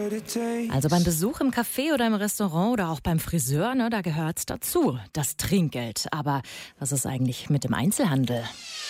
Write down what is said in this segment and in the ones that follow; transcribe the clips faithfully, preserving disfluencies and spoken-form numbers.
Also beim Besuch im Café oder im Restaurant oder auch beim Friseur, ne, da gehört's dazu, das Trinkgeld. Aber was ist eigentlich mit dem Einzelhandel?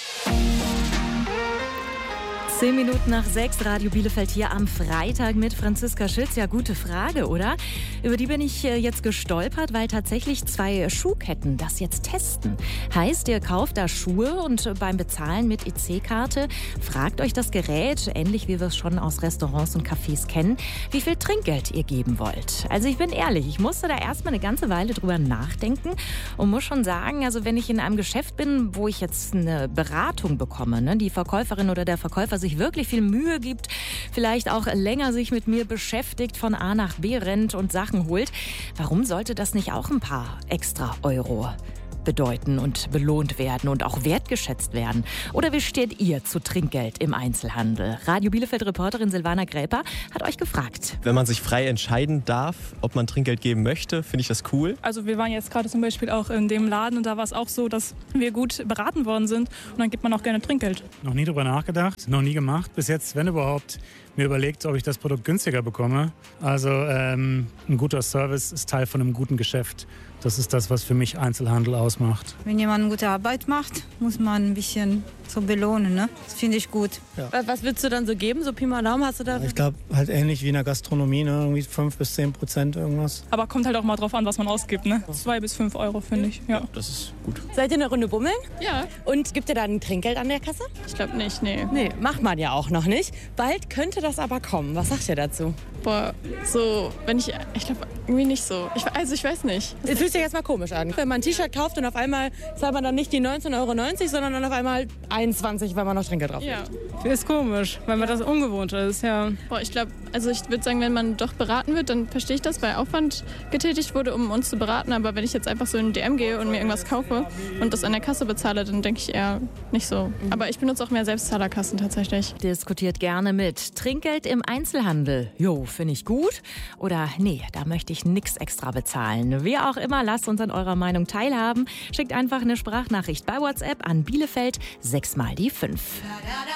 Zehn Minuten nach sechs, Radio Bielefeld hier am Freitag mit Franziska Schütz. Ja, gute Frage, oder? Über die bin ich jetzt gestolpert, weil tatsächlich zwei Schuhketten das jetzt testen. Heißt, ihr kauft da Schuhe und beim Bezahlen mit E C-Karte fragt euch das Gerät, ähnlich wie wir es schon aus Restaurants und Cafés kennen, wie viel Trinkgeld ihr geben wollt. Also ich bin ehrlich, ich musste da erstmal eine ganze Weile drüber nachdenken und muss schon sagen, also wenn ich in einem Geschäft bin, wo ich jetzt eine Beratung bekomme, ne, die Verkäuferin oder der Verkäufer sich wirklich viel Mühe gibt, vielleicht auch länger sich mit mir beschäftigt, von A nach B rennt und Sachen holt. Warum sollte das nicht auch ein paar extra Euro bedeuten und belohnt werden und auch wertgeschätzt werden? Oder wie steht ihr zu Trinkgeld im Einzelhandel? Radio Bielefeld-Reporterin Silvana Gräper hat euch gefragt. Wenn man sich frei entscheiden darf, ob man Trinkgeld geben möchte, finde ich das cool. Also wir waren jetzt gerade zum Beispiel auch in dem Laden und da war es auch so, dass wir gut beraten worden sind und dann gibt man auch gerne Trinkgeld. Noch nie drüber nachgedacht, noch nie gemacht. Bis jetzt, wenn überhaupt, mir überlegt, ob ich das Produkt günstiger bekomme. Also ähm, ein guter Service ist Teil von einem guten Geschäft. Das ist das, was für mich Einzelhandel ausmacht. Wenn jemand eine gute Arbeit macht, muss man ein bisschen so belohnen. Ne? Das finde ich gut. Ja. Was würdest du dann so geben? So Pi mal Daumen hast du da? Ich glaube, halt ähnlich wie in der Gastronomie, ne? Irgendwie fünf bis zehn Prozent irgendwas. Aber kommt halt auch mal drauf an, was man ausgibt. Ne? Zwei bis fünf Euro, finde ich. Ja. Ja, das ist gut. Seid ihr eine Runde bummeln? Ja. Und gibt ihr dann Trinkgeld an der Kasse? Ich glaube nicht, nee. Nee, macht man ja auch noch nicht. Bald könnte das aber kommen. Was sagt ihr dazu? Boah, so, wenn ich, ich glaube irgendwie nicht so. Ich, also ich weiß nicht. Es fühlt sich jetzt mal komisch an. Wenn man ein T-Shirt kauft und auf einmal zahlt man dann nicht die neunzehn Euro neunzig, sondern dann auf einmal einundzwanzig, weil man noch Trinkgeld drauf Ja. legt. Ist komisch, weil man das ungewohnt ist, ja. Boah, ich glaube, also ich würde sagen, wenn man doch beraten wird, dann verstehe ich das, weil Aufwand getätigt wurde, um uns zu beraten. Aber wenn ich jetzt einfach so in den D M gehe und mir irgendwas kaufe und das an der Kasse bezahle, dann denke ich eher nicht so. Aber ich benutze auch mehr Selbstzahlerkassen tatsächlich. Diskutiert gerne mit. Trinkgeld im Einzelhandel. Jo, finde ich gut. Oder nee, da möchte ich nichts extra bezahlen. Wie auch immer, lasst uns an eurer Meinung teilhaben. Schickt einfach eine Sprachnachricht bei WhatsApp an Bielefeld sechs mal die fünf.